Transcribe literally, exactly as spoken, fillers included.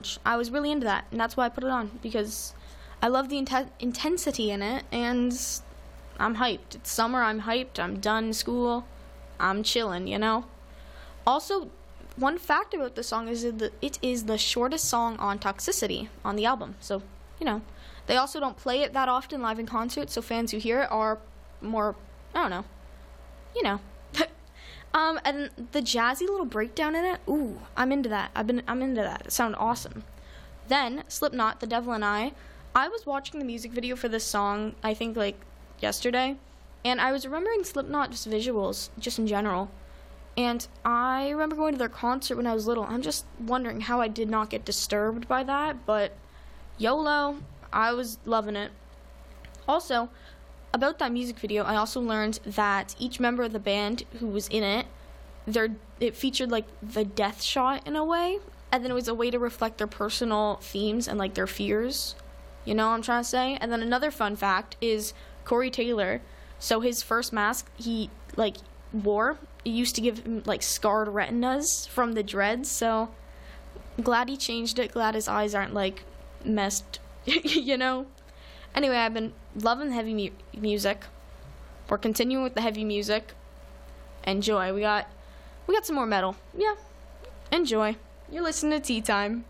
much. I was really into that, and that's why I put it on, because I love the inten- intensity in it, and I'm hyped. It's summer, I'm hyped, I'm done school, I'm chilling, you know? Also, one fact about the song is that it is the shortest song on Toxicity on the album, so, you know. They also don't play it that often live in concert, so fans who hear it are more, I don't know, you know. um, and the jazzy little breakdown in it, ooh, I'm into that. I've been, I'm into that. It sounded awesome. Then, Slipknot, The Devil and I, I was watching the music video for this song, I think, like, yesterday, and I was remembering Slipknot just visuals, just in general. And I remember going to their concert when I was little. I'm just wondering how I did not get disturbed by that, but YOLO, I was loving it. Also, about that music video, I also learned that each member of the band who was in it, their it featured like the death shot in a way, and then it was a way to reflect their personal themes and like their fears. You know what I'm trying to say? And then another fun fact is Corey Taylor. So his first mask he like wore, it used to give him like scarred retinas from the dreads. So glad he changed it. Glad his eyes aren't like messed. You know. Anyway, I've been loving the heavy mu- music. We're continuing with the heavy music. Enjoy. We got we got some more metal. Yeah. Enjoy. You're listening to Tea Time.